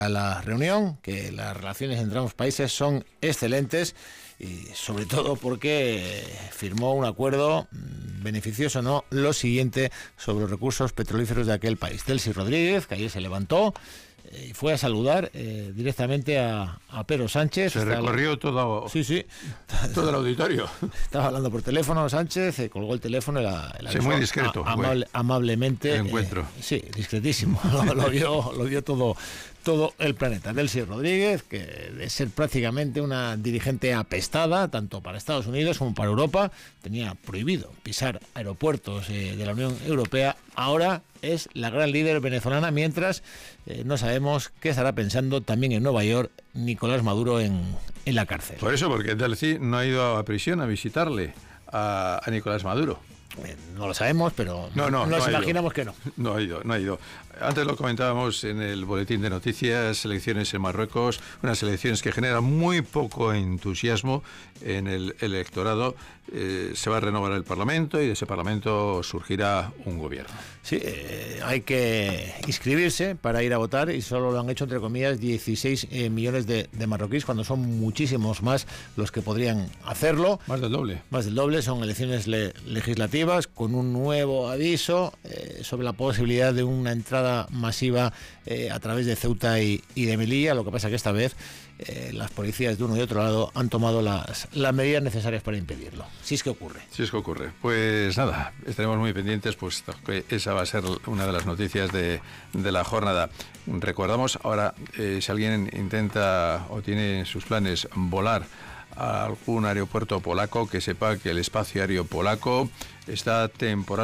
a la reunión, que las relaciones entre ambos países son excelentes y sobre todo porque firmó un acuerdo beneficioso, ¿no? Lo siguiente sobre los recursos petrolíferos de aquel país. Delcy Rodríguez, que ayer se levantó y fue a saludar directamente a Pedro Sánchez. Se recorrió todo, sí. todo el auditorio. Estaba hablando por teléfono Sánchez, colgó el teléfono y sí, muy discreto. Amablemente. El encuentro. Sí, discretísimo. lo vio todo el planeta. Delcy Rodríguez, que de ser prácticamente una dirigente apestada, tanto para Estados Unidos como para Europa, tenía prohibido pisar aeropuertos de la Unión Europea, ahora es la gran líder venezolana, mientras no sabemos qué estará pensando también en Nueva York Nicolás Maduro en la cárcel. Por eso, porque Delcy no ha ido a prisión a visitarle a Nicolás Maduro. No lo sabemos, pero no nos imaginamos que no. No ha ido. Antes lo comentábamos en el boletín de noticias, elecciones en Marruecos, unas elecciones que generan muy poco entusiasmo en el electorado. Se va a renovar el Parlamento y de ese Parlamento surgirá un gobierno. Sí, hay que inscribirse para ir a votar y solo lo han hecho, entre comillas, 16 millones de marroquíes, cuando son muchísimos más los que podrían hacerlo. Más del doble. Más del doble, son elecciones legislativas con un nuevo aviso sobre la posibilidad de una entrada masiva a través de Ceuta y de Melilla. Lo que pasa que esta vez las policías de uno y otro lado han tomado las medidas necesarias para impedirlo. Si es que ocurre. Pues nada, estaremos muy pendientes, pues que esa va a ser una de las noticias de la jornada. Recordamos ahora, si alguien intenta o tiene en sus planes volar a algún aeropuerto polaco, que sepa que el espacio aéreo polaco está temporal